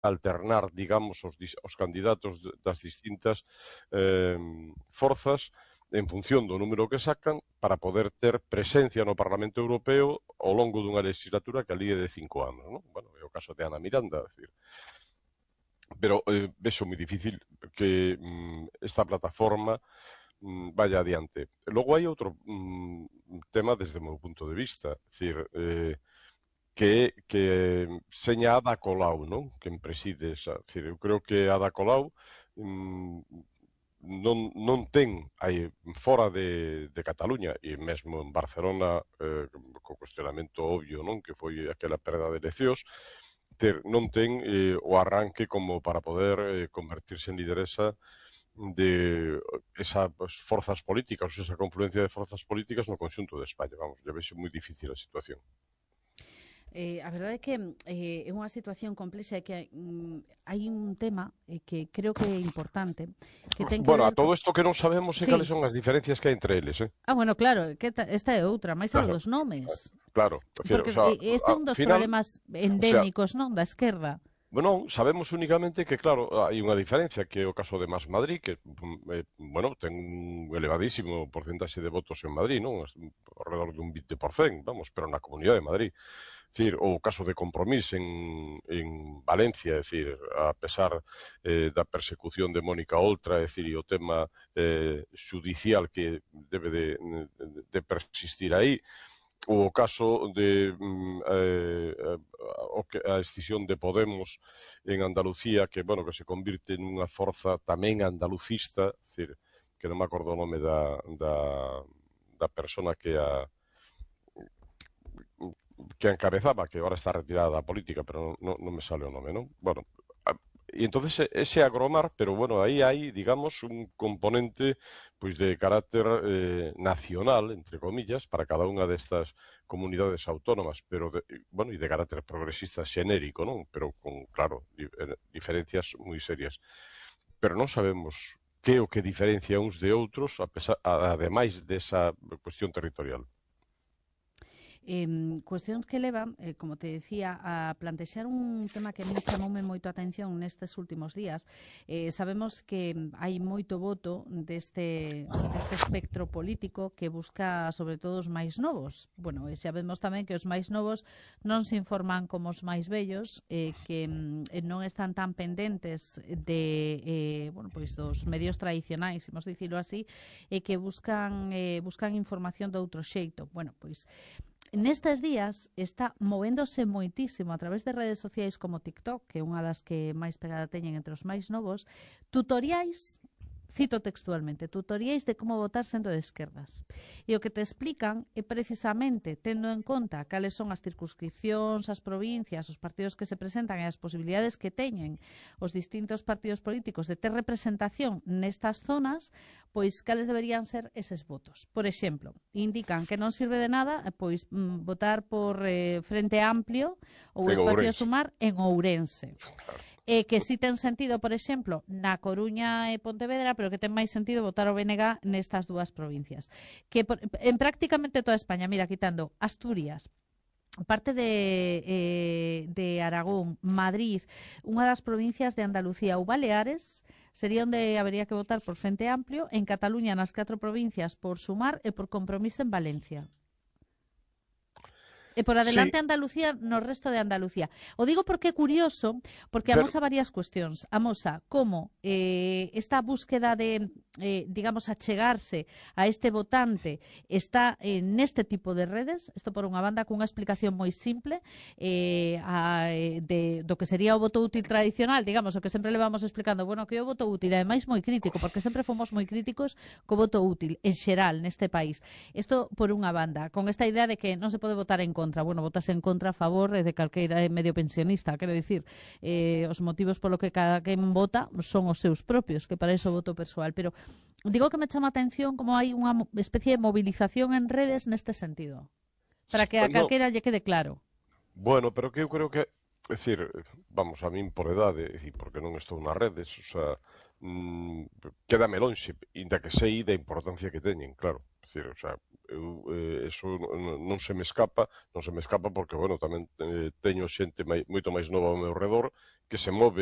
alternar, digamos, os candidatos das distintas forzas en función do número que sacan para poder ter presencia no Parlamento Europeo ao longo dunha legislatura que ali é de 5 anos, non? Bueno, é o caso de Ana Miranda, decir. Pero vexo moi difícil que esta plataforma vaya adiante. Logo hai outro tema desde o meu punto de vista, decir, que seña Ada Colau, non? Quen preside esa, decir, eu creo que Ada Colau non ten aí fora de Cataluña e mesmo en Barcelona co cuestionamento obvio, non? Que foi aquela perda de eleccións, non ten o arranque como para poder convertirse en lideresa de esas forzas políticas, esa confluencia de forzas políticas no conxunto de España. Vamos, lle vexo moi difícil a situación. A verdade é que é unha situación complexa e que hai un tema que creo que é importante que ten que bueno, ver a todo isto que non sabemos é cales son as diferencias que hai entre eles, bueno, claro, que esta é outra, máis a dos nomes. Claro, porque este é un dos problemas endémicos, non, da esquerda. Bueno, sabemos únicamente que, claro, hai unha diferencia, que é o caso de Más Madrid, que, bueno, ten un elevadísimo porcentaxe de votos en Madrid, non? Alrededor dun 20%, vamos, pero na Comunidade de Madrid. É dicir, o caso de Compromís en Valencia, é dicir, a pesar da persecución de Mónica Oltra, é dicir, e o tema xudicial que debe de persistir aí, o caso de a escisión de Podemos en Andalucía, que, bueno, que se convirte nunha forza tamén andalucista, é dicir, que non me acordo o nome da persona que a encabezaba, que agora está retirada da política, pero non me sale o nome, non? Bueno, e entonces ese agromar, pero bueno, aí hai, digamos, un componente pois de carácter nacional, entre comillas, para cada unha destas comunidades autónomas, pero bueno, e de carácter progresista xenérico, non? Pero con, claro, diferencias moi serias. Pero non sabemos que o que diferencia uns de outros, ademais desa cuestión territorial. Cuestións que levan, como te decía, a plantexar un tema que a mí chamoume moito a atención nestes últimos días. Sabemos que hai moito voto deste espectro político que busca sobre todo os máis novos. Bueno, e sabemos tamén que os máis novos non se informan como os máis vellos, que non están tan pendentes de pois dos medios tradicionais, imos dicilo así, e que buscan información de outro xeito. Bueno, pois nestes días está movéndose moitísimo a través de redes sociais como TikTok, que é unha das que máis pegada teñen entre os máis novos, tutoriais, cito textualmente, tutoriais de como votar sendo de esquerdas. E o que te explican é precisamente, tendo en conta cales son as circunscripcións, as provincias, os partidos que se presentan e as posibilidades que teñen os distintos partidos políticos de ter representación nestas zonas, pois cales deberían ser eses votos. Por exemplo, indican que non sirve de nada pois votar por Frente Amplio ou Espacio Sumar en Ourense. Que si ten sentido, por exemplo, na Coruña e Pontevedra, pero que ten máis sentido votar o BNG nestas dúas provincias. Que en prácticamente toda España, mira, quitando Asturias, parte de Aragón, Madrid, unha das provincias de Andalucía ou Baleares, sería onde habería que votar por Frente Amplio, en Cataluña nas 4 provincias por Sumar e por Compromís en Valencia. E por adelante Andalucía no resto de Andalucía. O digo porque é curioso, porque amosa varias cuestións. Amosa como esta búsqueda de, digamos, achegarse a este votante está neste tipo de redes. Isto por unha banda cunha explicación moi simple do que sería o voto útil tradicional, digamos, o que sempre levamos explicando, bueno, que é o voto útil, ademais moi crítico, porque sempre fomos moi críticos co voto útil, en xeral, neste país. Isto por unha banda, con esta idea de que non se pode votar en contra. Bueno, votas en contra a favor de calqueira medio pensionista, quero dicir, os motivos polo que cada quen vota son os seus propios, que para iso voto persoal, pero digo que me chama a atención como hai unha especie de movilización en redes neste sentido, para que a calqueira lle quede claro. Bueno, pero que eu creo que, é dicir, vamos, a min por edade, é dicir, porque non estou nas redes, o sea, quédame lonxe, inda que sei da importancia que teñen, claro. É dicir, o sea, eso non se me escapa, porque, bueno, tamén teño xente moito máis nova ao meu redor que se move